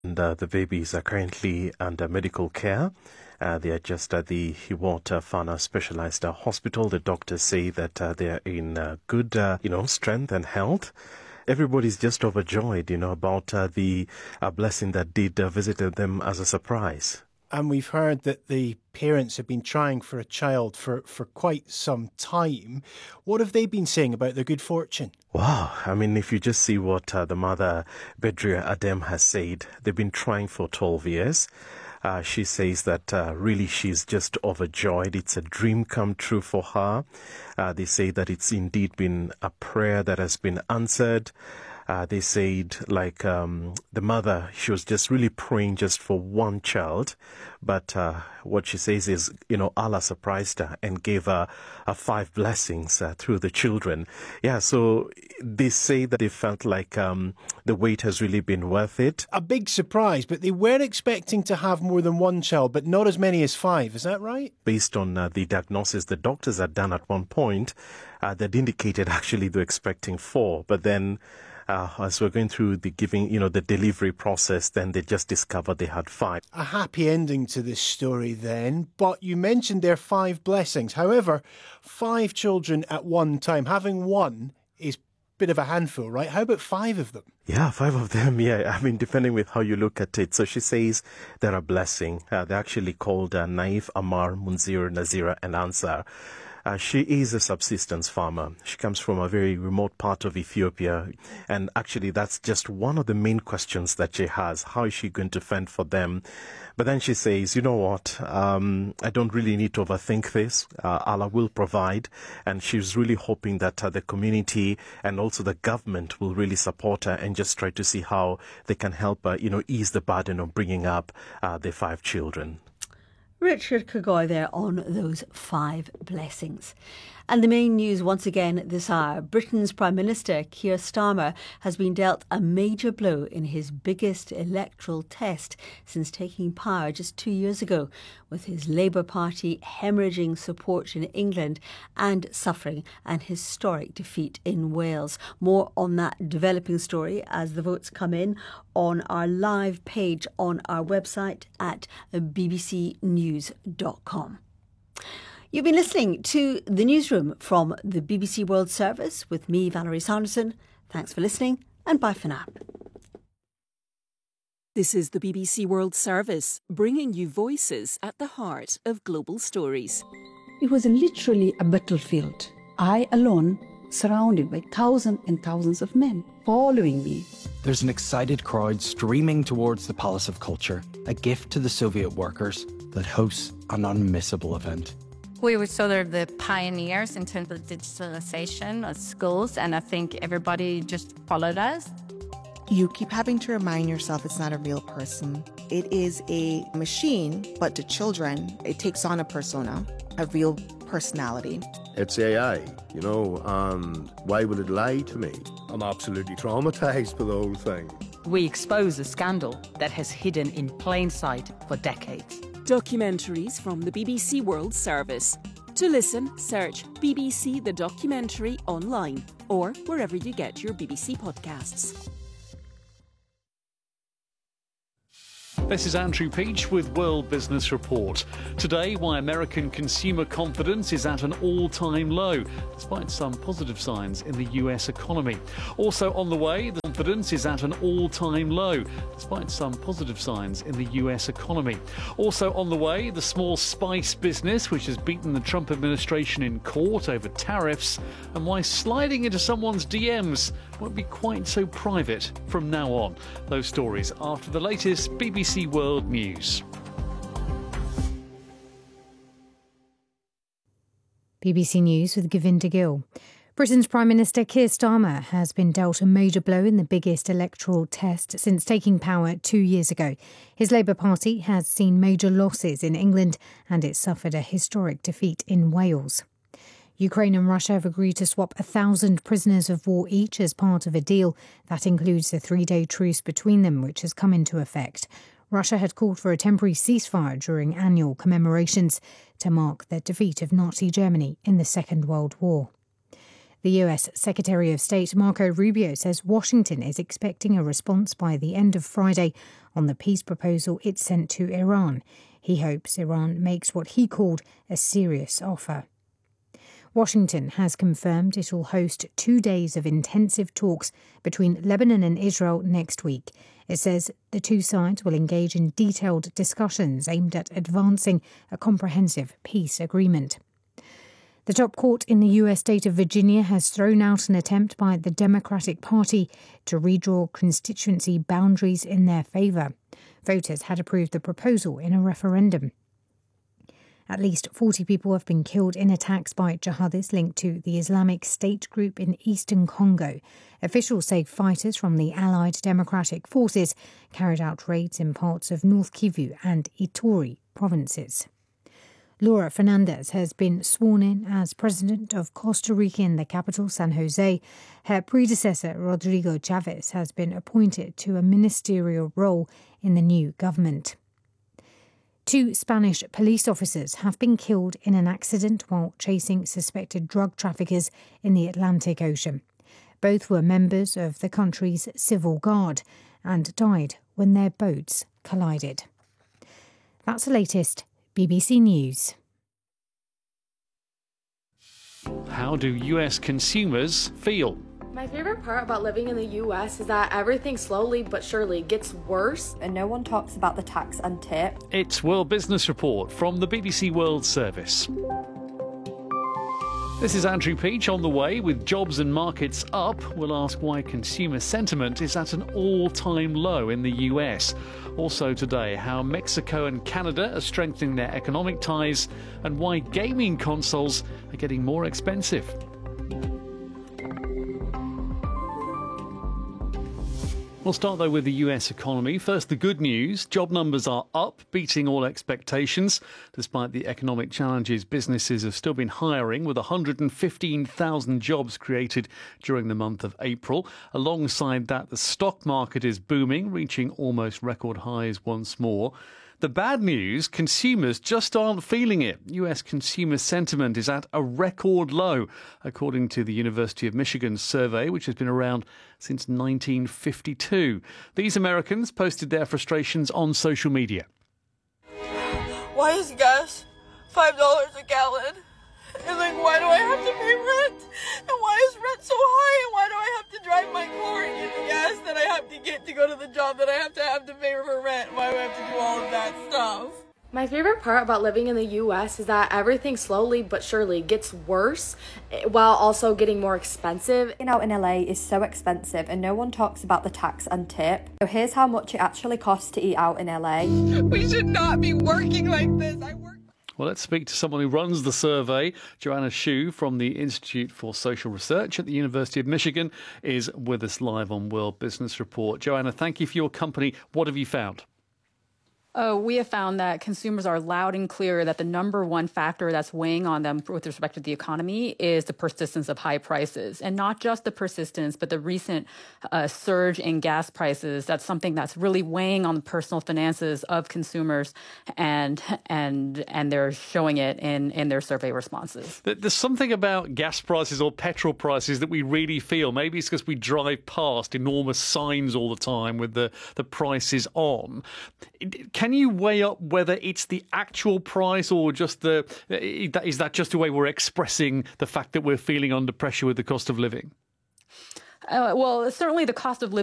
And the babies are currently under medical care. They are just at the Hiawatha Whana Specialized Hospital. The doctors say that they are in good, strength and health. Everybody's just overjoyed, about the blessing that did visited them as a surprise. And we've heard that the parents have been trying for a child for quite some time. What have they been saying about their good fortune? Wow. I mean, if you just see what the mother, Bedria Adem, has said, they've been trying for 12 years. She says that really she's just overjoyed. It's a dream come true for her. They say that it's indeed been a prayer that has been answered. They said, the mother, she was just really praying just for one child. But what she says is, Allah surprised her and gave her 5 blessings through the children. Yeah, so they say that they felt like the wait has really been worth it. A big surprise, but they were expecting to have more than one child, but not as many as 5. Is that right? Based on the diagnosis the doctors had done at one point, that indicated actually they were expecting 4. But then as we're going through the the delivery process, then they just discovered they had 5. A happy ending to this story then, but you mentioned there 5 blessings. However, 5 children at one time, having one is a bit of a handful, right? How about 5 of them? Yeah, 5 of them, yeah. I mean, depending with how you look at it. So she says they're a blessing. They're actually called Naif, Amar, Munzir, Nazira and Ansar. She is a subsistence farmer. She comes from a very remote part of Ethiopia. And actually, that's just one of the main questions that she has. How is she going to fend for them? But then she says, you know what? I don't really need to overthink this. Allah will provide. And she's really hoping that the community and also the government will really support her and just try to see how they can help her, ease the burden of bringing up the 5 children. Richard Kagoy there on those 5 blessings. And the main news once again this hour. Britain's Prime Minister Keir Starmer has been dealt a major blow in his biggest electoral test since taking power just 2 years ago, with his Labour Party hemorrhaging support in England and suffering an historic defeat in Wales. More on that developing story as the votes come in on our live page on our website at bbcnews.com. You've been listening to The Newsroom from the BBC World Service with me, Valerie Sanderson. Thanks for listening and bye for now. This is the BBC World Service, bringing you voices at the heart of global stories. It was literally a battlefield. I alone, surrounded by thousands and thousands of men following me. There's an excited crowd streaming towards the Palace of Culture, a gift to the Soviet workers that hosts an unmissable event. We were sort of the pioneers in terms of digitalization of schools, and I think everybody just followed us. You keep having to remind yourself it's not a real person. It is a machine, but to children, it takes on a persona, a real personality. It's AI, and why would it lie to me? I'm absolutely traumatized by the whole thing. We expose a scandal that has hidden in plain sight for decades. Documentaries from the BBC World Service. To listen, search BBC The Documentary online or wherever you get your BBC podcasts. This is Andrew Peach with World Business Report. Today, why American consumer confidence is at an all-time low, despite some positive signs in the US economy. Also on the way, the confidence is at an all-time low, despite some positive signs in the US economy. Also on the way, the small spice business, which has beaten the Trump administration in court over tariffs, and why sliding into someone's DMs won't be quite so private from now on. Those stories after the latest BBC World News. BBC News with Govinda Gill. Britain's Prime Minister Keir Starmer has been dealt a major blow in the biggest electoral test since taking power 2 years ago. His Labour Party has seen major losses in England and it suffered a historic defeat in Wales. Ukraine and Russia have agreed to swap 1,000 prisoners of war each as part of a deal. That includes a 3-day truce between them, which has come into effect. Russia had called for a temporary ceasefire during annual commemorations to mark the defeat of Nazi Germany in the Second World War. The US Secretary of State Marco Rubio says Washington is expecting a response by the end of Friday on the peace proposal it sent to Iran. He hopes Iran makes what he called a serious offer. Washington has confirmed it will host 2 days of intensive talks between Lebanon and Israel next week. It says the two sides will engage in detailed discussions aimed at advancing a comprehensive peace agreement. The top court in the US state of Virginia has thrown out an attempt by the Democratic Party to redraw constituency boundaries in their favour. Voters had approved the proposal in a referendum. At least 40 people have been killed in attacks by jihadis linked to the Islamic State group in eastern Congo. Officials say fighters from the Allied Democratic Forces carried out raids in parts of North Kivu and Ituri provinces. Laura Fernandez has been sworn in as president of Costa Rica in the capital, San Jose. Her predecessor, Rodrigo Chavez, has been appointed to a ministerial role in the new government. 2 Spanish police officers have been killed in an accident while chasing suspected drug traffickers in the Atlantic Ocean. Both were members of the country's civil guard and died when their boats collided. That's the latest. BBC News. How do US consumers feel? My favorite part about living in the US is that everything slowly but surely gets worse and no one talks about the tax and tip. It's World Business Report from the BBC World Service. This is Andrew Peach on the way. With jobs and markets up, we'll ask why consumer sentiment is at an all-time low in the US. Also today, how Mexico and Canada are strengthening their economic ties and why gaming consoles are getting more expensive. We'll start, though, with the US economy. First, the good news. Job numbers are up, beating all expectations. Despite the economic challenges, businesses have still been hiring, with 115,000 jobs created during the month of April. Alongside that, the stock market is booming, reaching almost record highs once more. The bad news, consumers just aren't feeling it. US consumer sentiment is at a record low, according to the University of Michigan survey, which has been around since 1952. These Americans posted their frustrations on social media. Why is gas $5 a gallon? And why do I have to pay rent? And why is rent so high? And why do I have to drive my car and get the gas that I have to get to go to the job that I have to pay for rent? Why do I have to do all of that stuff? My favorite part about living in the US is that everything slowly but surely gets worse while also getting more expensive. Eating out in LA is so expensive and no one talks about the tax and tip. So here's how much it actually costs to eat out in LA. We should not be working like this. Well, let's speak to someone who runs the survey. Joanna Shu from the Institute for Social Research at the University of Michigan is with us live on World Business Report. Joanna, thank you for your company. What have you found? We have found that consumers are loud and clear that the number one factor that's weighing on them with respect to the economy is the persistence of high prices. And not just the persistence, but the recent surge in gas prices. That's something that's really weighing on the personal finances of consumers, and they're showing it in their survey responses. There's something about gas prices or petrol prices that we really feel. Maybe it's because we drive past enormous signs all the time with the prices on. Can you weigh up whether it's the actual price or just is that just the way we're expressing the fact that we're feeling under pressure with the cost of living? Well, certainly the cost of living